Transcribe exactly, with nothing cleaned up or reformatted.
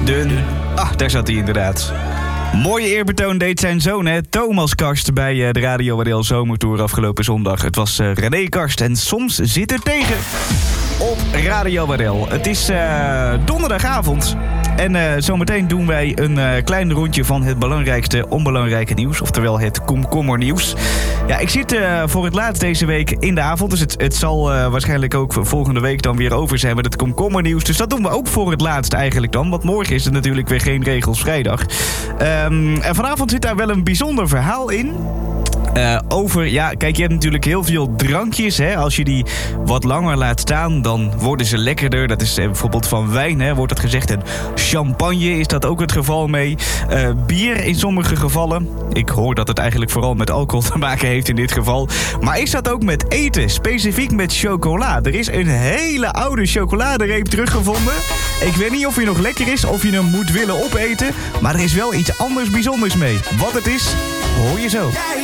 Karsten. Ah, daar zat hij inderdaad. Mooie eerbetoon deed zijn zoon, hè, Thomas Karst, bij uh, de Radio W D L Zomertour afgelopen zondag. Het was uh, René Karst en soms zit er tegen op Radio W D L. Het is uh, donderdagavond en uh, zometeen doen wij een uh, klein rondje van het belangrijkste onbelangrijke nieuws, oftewel het komkommernieuws. Ja, ik zit uh, voor het laatst deze week in de avond, dus het, het zal uh, waarschijnlijk ook volgende week dan weer over zijn met het komkommernieuws. Dus dat doen we ook voor het laatst eigenlijk dan, want morgen is er natuurlijk weer geen regels vrijdag. Um, en vanavond zit daar wel een bijzonder verhaal in. Uh, over, ja, kijk, je hebt natuurlijk heel veel drankjes, hè. Als je die wat langer laat staan, dan worden ze lekkerder. Dat is uh, bijvoorbeeld van wijn, hè, wordt het gezegd. En champagne is dat ook het geval mee. Uh, bier in sommige gevallen. Ik hoor dat het eigenlijk vooral met alcohol te maken heeft in dit geval. Maar is dat ook met eten? Specifiek met chocola. Er is een hele oude chocoladereep teruggevonden. Ik weet niet of hij nog lekker is, of je hem moet willen opeten. Maar er is wel iets anders bijzonders mee. Wat het is, hoor je zo.